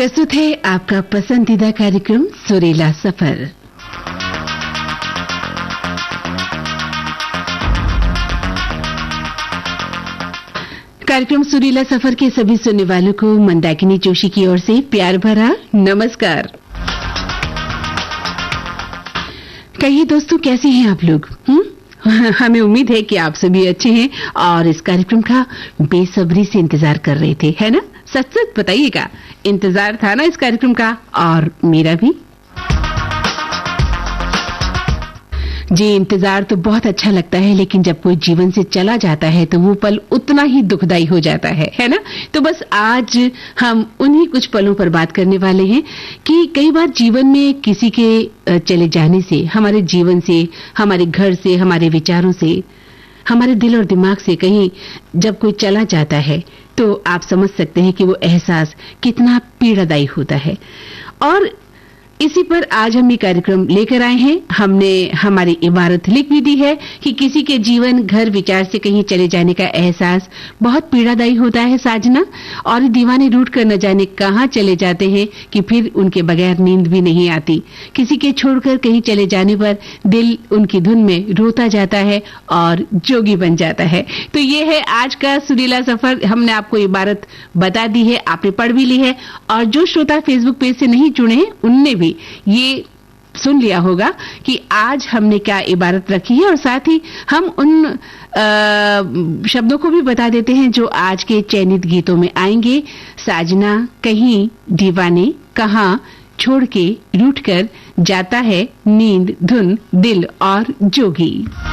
प्रस्तुत है आपका पसंदीदा कार्यक्रम सुरीला सफर। कार्यक्रम सुरीला सफर के सभी सुनने वालों को मंदाकिनी जोशी की ओर से प्यार भरा नमस्कार। कहिए दोस्तों, कैसे हैं आप लोग? हमें उम्मीद है कि आप सभी अच्छे हैं और इस कार्यक्रम का बेसब्री से इंतजार कर रहे थे, है ना? सच सच बताइएगा, इंतजार था ना इस कार्यक्रम का? और मेरा भी जी। इंतजार तो बहुत अच्छा लगता है, लेकिन जब कोई जीवन से चला जाता है तो वो पल उतना ही दुखदाई हो जाता है ना? तो बस आज हम उन्हीं कुछ पलों पर बात करने वाले हैं कि कई बार जीवन में किसी के चले जाने से, हमारे जीवन से, हमारे घर से, हमारे विचारों से, हमारे दिल और दिमाग से कहीं जब कोई चला जाता है तो आप समझ सकते हैं कि वो एहसास कितना पीड़ादायी होता है। और इसी पर आज हम ये कार्यक्रम लेकर आए हैं। हमने हमारी इबारत लिख भी दी है कि किसी के जीवन, घर, विचार से कहीं चले जाने का एहसास बहुत पीड़ादायी होता है साजना, और दीवाने रूठ कर न जाने कहां चले जाते हैं कि फिर उनके बगैर नींद भी नहीं आती। किसी के छोड़कर कहीं चले जाने पर दिल उनकी धुन में रोता जाता है और जोगी बन जाता है। तो ये है आज का सुरीला सफर। हमने आपको इबारत बता दी है, आपने पढ़ भी ली है, और जो श्रोता फेसबुक पेज से नहीं जुड़े हैं उनने भी ये सुन लिया होगा कि आज हमने क्या इबारत रखी है। और साथ ही हम उन शब्दों को भी बता देते हैं जो आज के चयनित गीतों में आएंगे। साजना कहीं दीवाने कहां छोड़ के रूठ कर जाता है नींद धुन दिल और जोगी।